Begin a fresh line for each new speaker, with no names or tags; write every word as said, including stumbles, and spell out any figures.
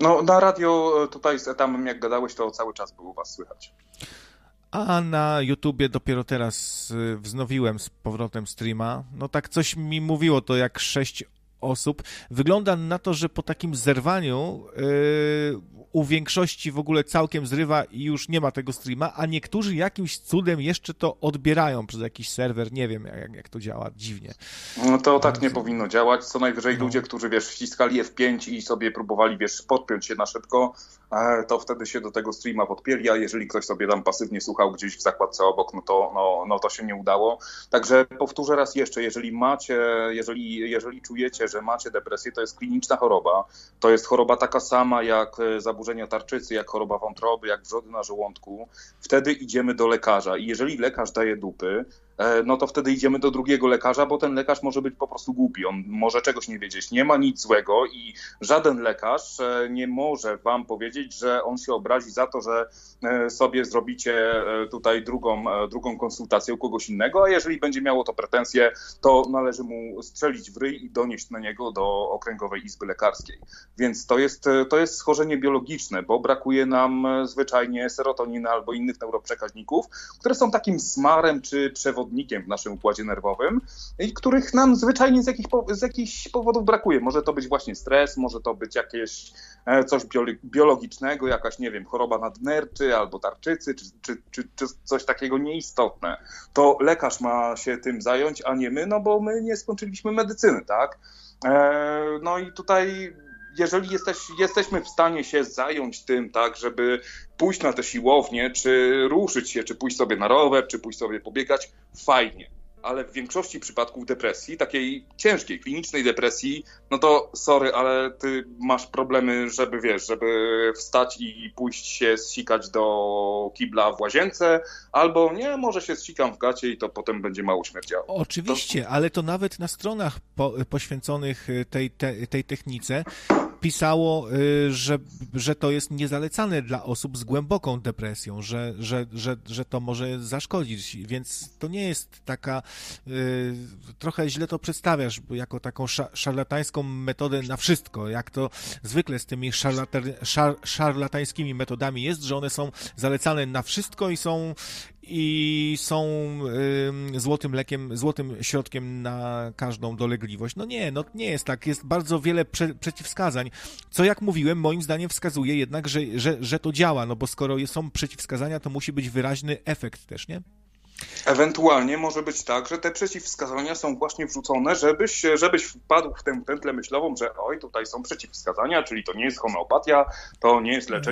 No na radio tutaj tam jak gadałeś, to cały czas było was słychać.
A na YouTubie dopiero teraz wznowiłem z powrotem streama. No tak coś mi mówiło to jak sześć osób. Wygląda na to, że po takim zerwaniu yy, u większości w ogóle całkiem zrywa i już nie ma tego streama, a niektórzy jakimś cudem jeszcze to odbierają przez jakiś serwer. Nie wiem, jak, jak to działa. Dziwnie.
No to tak nie powinno działać. Co najwyżej
no.
ludzie, którzy, wiesz, wciskali F pięć i sobie próbowali, wiesz, podpiąć się na szybko, to wtedy się do tego streama podpięli, a jeżeli ktoś sobie tam pasywnie słuchał gdzieś w zakładce obok, no to, no, no to się nie udało. Także powtórzę raz jeszcze, jeżeli macie, jeżeli, jeżeli czujecie, że macie depresję, to jest kliniczna choroba. To jest choroba taka sama jak zaburzenia tarczycy, jak choroba wątroby, jak wrzody na żołądku. Wtedy idziemy do lekarza i jeżeli lekarz daje dupy, no to wtedy idziemy do drugiego lekarza, bo ten lekarz może być po prostu głupi, on może czegoś nie wiedzieć. Nie ma nic złego i żaden lekarz nie może wam powiedzieć, że on się obrazi za to, że sobie zrobicie tutaj drugą, drugą konsultację u kogoś innego, a jeżeli będzie miało to pretensje, to należy mu strzelić w ryj i donieść na niego do Okręgowej Izby Lekarskiej. Więc to jest, to jest schorzenie biologiczne, bo brakuje nam zwyczajnie serotoniny albo innych neuroprzekaźników, które są takim smarem czy przewodnikiem w naszym układzie nerwowym i których nam zwyczajnie z jakichś, z jakichś powodów brakuje. Może to być właśnie stres, może to być jakieś coś biologicznego, jakaś, nie wiem, choroba nadnerczy albo tarczycy, czy, czy, czy, czy coś takiego nieistotne. To lekarz ma się tym zająć, a nie my, no bo my nie skończyliśmy medycyny, tak? No i tutaj jeżeli jesteś, jesteśmy w stanie się zająć tym, tak, żeby pójść na tę siłownię, czy ruszyć się, czy pójść sobie na rower, czy pójść sobie pobiegać, fajnie. Ale w większości przypadków depresji, takiej ciężkiej, klinicznej depresji, no to sorry, ale ty masz problemy, żeby, wiesz, żeby wstać i pójść się zsikać do kibla w łazience, albo nie, może się zsikam w gacie i to potem będzie mało śmierdziało.
Oczywiście, to... ale to nawet na stronach po, poświęconych tej, te, tej technice pisało, że, że to jest niezalecane dla osób z głęboką depresją, że, że, że, że to może zaszkodzić, więc to nie jest taka, trochę źle to przedstawiasz, jako taką szarlatańską metodę na wszystko, jak to zwykle z tymi szarlata, szar, szarlatańskimi metodami jest, że one są zalecane na wszystko i są i są y, złotym lekiem, złotym środkiem na każdą dolegliwość. No nie, no nie jest tak. Jest bardzo wiele prze, przeciwwskazań, co jak mówiłem, moim zdaniem wskazuje jednak, że, że, że to działa, no bo skoro są przeciwwskazania, to musi być wyraźny efekt też, nie?
Ewentualnie może być tak, że te przeciwwskazania są właśnie wrzucone, żebyś, żebyś wpadł w tę pętlę myślową, że oj, tutaj są przeciwwskazania, czyli to nie jest homeopatia, to nie jest leczenie